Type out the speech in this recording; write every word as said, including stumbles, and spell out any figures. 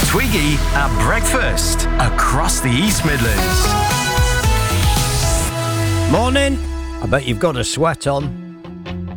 Twiggy at breakfast across the East Midlands. Morning. I bet you've got a sweat on.